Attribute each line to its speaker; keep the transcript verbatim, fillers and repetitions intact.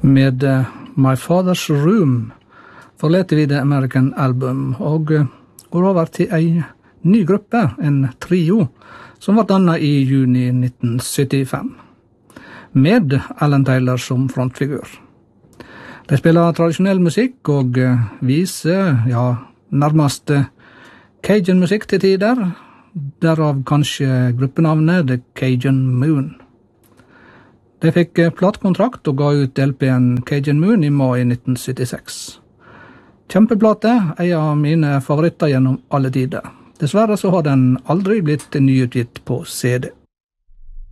Speaker 1: Med uh, My Father's Room forleter vi det American Album og uh, går over til en ny gruppe, en trio, som var dannet i juni nitten syttifem, med Alan Taylor som frontfigur. De spiller tradisjonell musikk og uh, viser, ja, nærmest uh, Cajun-musikk til tider, derav kanskje gruppenavnet The Cajun Moon. De fikk platekontrakt og ga ut L P-en Cajun Moon i mai nitten syttiseks. Kjempeplate, en av mine favoritter gjennom alle tider. Dessverre så har den aldri blitt nyutgitt på C D.